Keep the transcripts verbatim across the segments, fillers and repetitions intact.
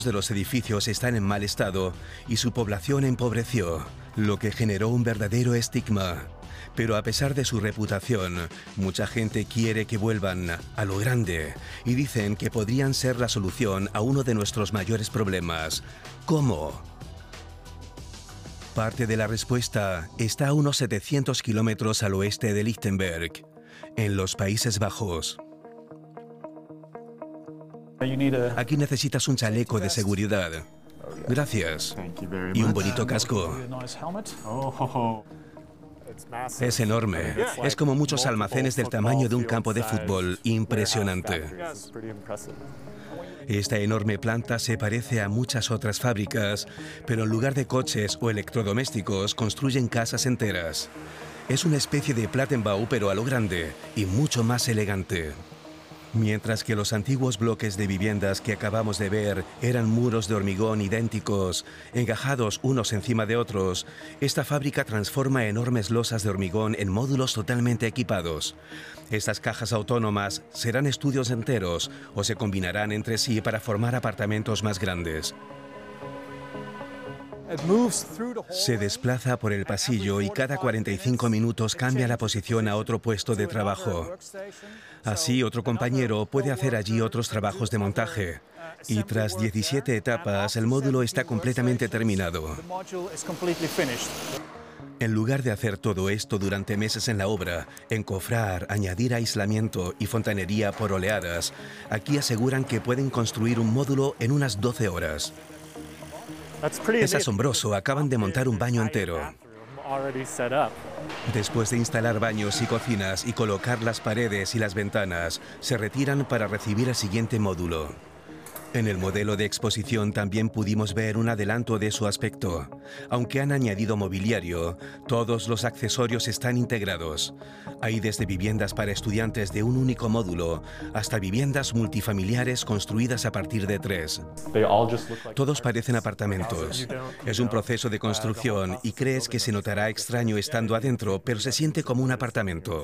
de los edificios están en mal estado y su población empobreció, lo que generó un verdadero estigma. Pero a pesar de su reputación, mucha gente quiere que vuelvan a lo grande y dicen que podrían ser la solución a uno de nuestros mayores problemas. ¿Cómo? Parte de la respuesta está a unos setecientos kilómetros al oeste de Lichtenberg, en los Países Bajos. Aquí necesitas un chaleco de seguridad. Gracias. Y un bonito casco. Es enorme. Es como muchos almacenes del tamaño de un campo de fútbol. Impresionante. Esta enorme planta se parece a muchas otras fábricas, pero en lugar de coches o electrodomésticos construyen casas enteras. Es una especie de Plattenbau, pero a lo grande y mucho más elegante. Mientras que los antiguos bloques de viviendas que acabamos de ver eran muros de hormigón idénticos, encajados unos encima de otros, esta fábrica transforma enormes losas de hormigón en módulos totalmente equipados. Estas cajas autónomas serán estudios enteros o se combinarán entre sí para formar apartamentos más grandes. Se desplaza por el pasillo y cada cuarenta y cinco minutos cambia la posición a otro puesto de trabajo. Así, otro compañero puede hacer allí otros trabajos de montaje. Y tras diecisiete etapas, el módulo está completamente terminado. En lugar de hacer todo esto durante meses en la obra, encofrar, añadir aislamiento y fontanería por oleadas, aquí aseguran que pueden construir un módulo en unas doce horas. Es asombroso, acaban de montar un baño entero. Después de instalar baños y cocinas y colocar las paredes y las ventanas, se retiran para recibir el siguiente módulo. En el modelo de exposición también pudimos ver un adelanto de su aspecto. Aunque han añadido mobiliario, todos los accesorios están integrados. Hay desde viviendas para estudiantes de un único módulo hasta viviendas multifamiliares construidas a partir de tres. Todos parecen apartamentos. Es un proceso de construcción y crees que se notará extraño estando adentro, pero se siente como un apartamento.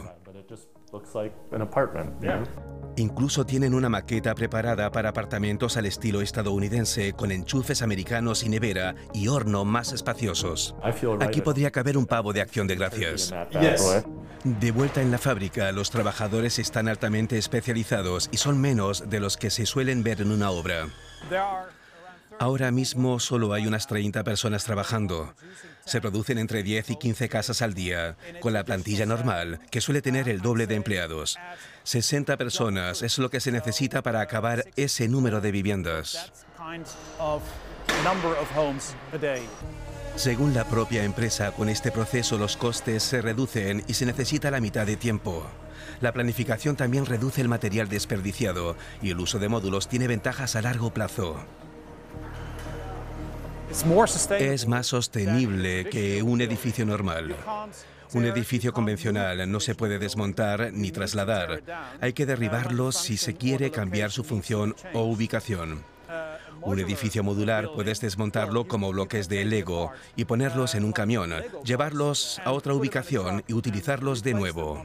Incluso tienen una maqueta preparada para apartamentos al estilo estadounidense, con enchufes americanos y nevera y horno más espaciosos. Aquí podría caber un pavo de Acción de Gracias. De vuelta en la fábrica, los trabajadores están altamente especializados y son menos de los que se suelen ver en una obra. Ahora mismo solo hay unas treinta personas trabajando. Se producen entre diez y quince casas al día, con la plantilla normal, que suele tener el doble de empleados. sesenta personas es lo que se necesita para acabar ese número de viviendas. Según la propia empresa, con este proceso los costes se reducen y se necesita la mitad de tiempo. La planificación también reduce el material desperdiciado y el uso de módulos tiene ventajas a largo plazo. Es más sostenible que un edificio normal. Un edificio convencional no se puede desmontar ni trasladar. Hay que derribarlo si se quiere cambiar su función o ubicación. Un edificio modular puedes desmontarlo como bloques de Lego y ponerlos en un camión, llevarlos a otra ubicación y utilizarlos de nuevo.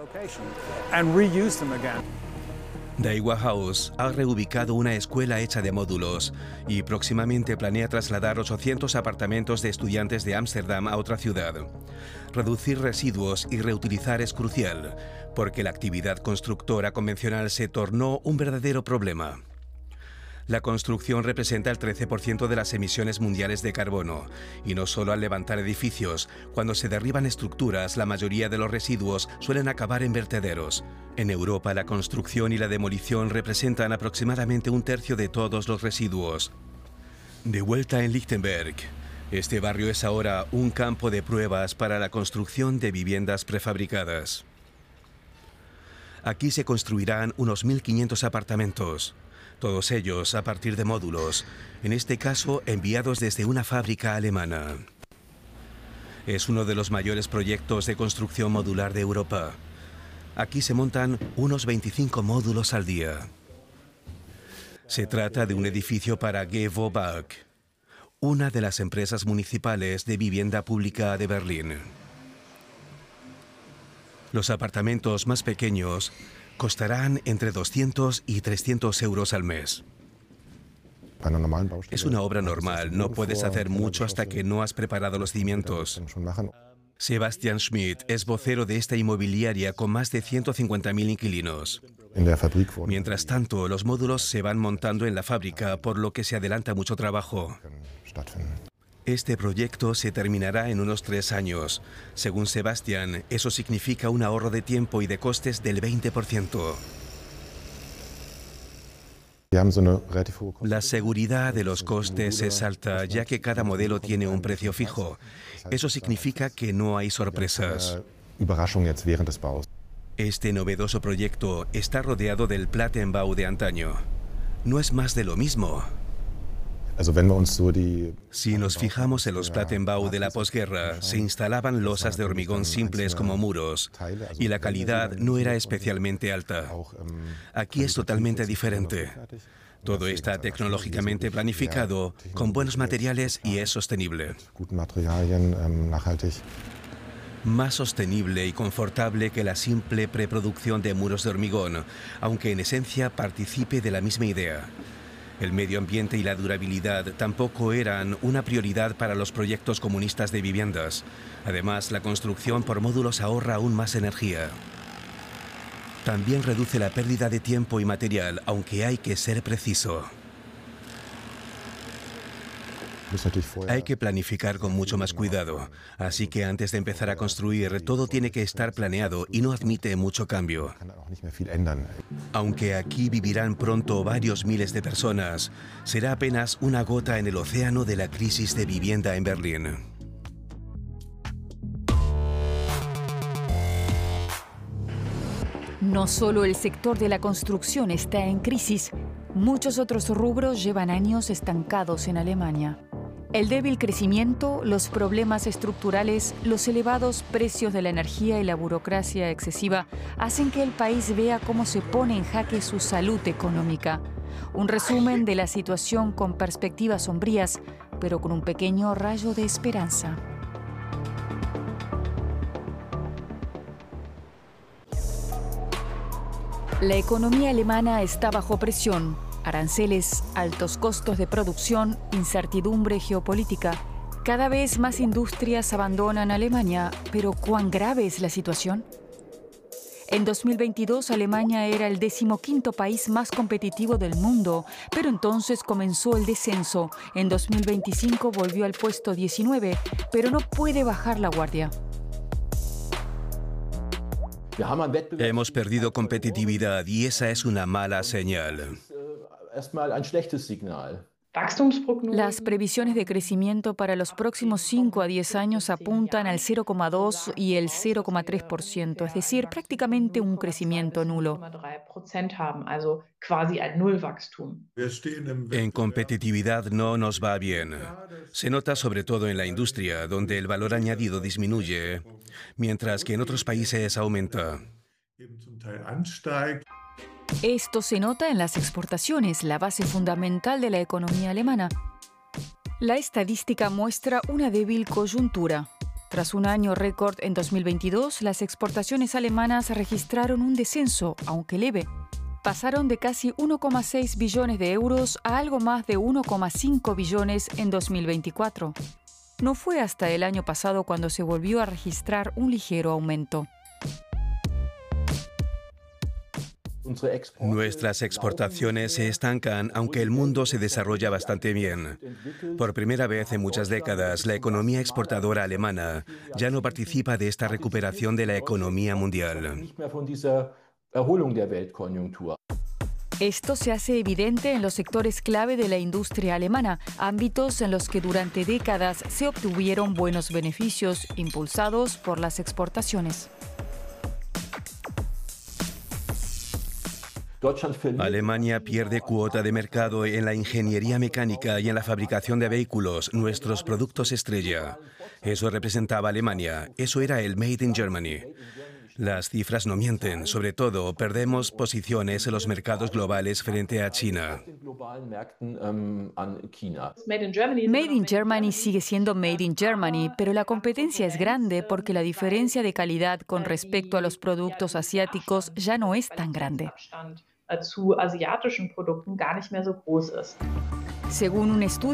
Daiwa House ha reubicado una escuela hecha de módulos y próximamente planea trasladar ochocientos apartamentos de estudiantes de Ámsterdam a otra ciudad. Reducir residuos y reutilizar es crucial, porque la actividad constructora convencional se tornó un verdadero problema. La construcción representa el trece por ciento de las emisiones mundiales de carbono, y no solo al levantar edificios. Cuando se derriban estructuras, la mayoría de los residuos suelen acabar en vertederos. En Europa, la construcción y la demolición representan aproximadamente un tercio de todos los residuos. De vuelta en Lichtenberg, este barrio es ahora un campo de pruebas para la construcción de viviendas prefabricadas. Aquí se construirán unos mil quinientos apartamentos. Todos ellos a partir de módulos, en este caso enviados desde una fábrica alemana. Es uno de los mayores proyectos de construcción modular de Europa. Aquí se montan unos veinticinco módulos al día. Se trata de un edificio para G V O B A G, una de las empresas municipales de vivienda pública de Berlín. Los apartamentos más pequeños costarán entre doscientos y trescientos euros al mes. Es una obra normal, no puedes hacer mucho hasta que no has preparado los cimientos. Sebastian Schmidt es vocero de esta inmobiliaria con más de ciento cincuenta mil inquilinos. Mientras tanto, los módulos se van montando en la fábrica, por lo que se adelanta mucho trabajo. Este proyecto se terminará en unos tres años. Según Sebastian, eso significa un ahorro de tiempo y de costes del veinte por ciento. La seguridad de los costes es alta, ya que cada modelo tiene un precio fijo. Eso significa que no hay sorpresas. Este novedoso proyecto está rodeado del Plattenbau de antaño. No es más de lo mismo. Si nos fijamos en los Plattenbau de la posguerra, se instalaban losas de hormigón simples como muros, y la calidad no era especialmente alta. Aquí es totalmente diferente. Todo está tecnológicamente planificado, con buenos materiales y es sostenible. Más sostenible y confortable que la simple preproducción de muros de hormigón, aunque en esencia participe de la misma idea. El medio ambiente y la durabilidad tampoco eran una prioridad para los proyectos comunistas de viviendas. Además, la construcción por módulos ahorra aún más energía. También reduce la pérdida de tiempo y material, aunque hay que ser preciso. Hay que planificar con mucho más cuidado, así que antes de empezar a construir, todo tiene que estar planeado y no admite mucho cambio. Aunque aquí vivirán pronto varios miles de personas, será apenas una gota en el océano de la crisis de vivienda en Berlín. No solo el sector de la construcción está en crisis, muchos otros rubros llevan años estancados en Alemania. El débil crecimiento, los problemas estructurales, los elevados precios de la energía y la burocracia excesiva hacen que el país vea cómo se pone en jaque su salud económica. Un resumen de la situación con perspectivas sombrías, pero con un pequeño rayo de esperanza. La economía alemana está bajo presión. Aranceles, altos costos de producción, incertidumbre geopolítica. Cada vez más industrias abandonan Alemania, pero ¿cuán grave es la situación? En dos mil veintidós, Alemania era el decimoquinto país más competitivo del mundo, pero entonces comenzó el descenso. En dos mil veinticinco volvió al puesto diecinueve, pero no puede bajar la guardia. Hemos perdido competitividad y esa es una mala señal. Las previsiones de crecimiento para los próximos cinco a diez años apuntan al cero coma dos y el cero coma tres por ciento, es decir, prácticamente un crecimiento nulo. En competitividad no nos va bien. Se nota sobre todo en la industria, donde el valor añadido disminuye, mientras que en otros países aumenta. Esto se nota en las exportaciones, la base fundamental de la economía alemana. La estadística muestra una débil coyuntura. Tras un año récord en dos mil veintidós, las exportaciones alemanas registraron un descenso, aunque leve. Pasaron de casi uno coma seis billones de euros a algo más de uno coma cinco billones en dos mil veinticuatro. No fue hasta el año pasado cuando se volvió a registrar un ligero aumento. Nuestras exportaciones se estancan, aunque el mundo se desarrolla bastante bien. Por primera vez en muchas décadas, la economía exportadora alemana ya no participa de esta recuperación de la economía mundial. Esto se hace evidente en los sectores clave de la industria alemana, ámbitos en los que durante décadas se obtuvieron buenos beneficios impulsados por las exportaciones. Alemania pierde cuota de mercado en la ingeniería mecánica y en la fabricación de vehículos, nuestros productos estrella. Eso representaba Alemania, eso era el Made in Germany. Las cifras no mienten, sobre todo perdemos posiciones en los mercados globales frente a China. Made in Germany sigue siendo Made in Germany, pero la competencia es grande porque la diferencia de calidad con respecto a los productos asiáticos ya no es tan grande. zu asiatischen Produkten gar nicht mehr so groß ist. Según un estudio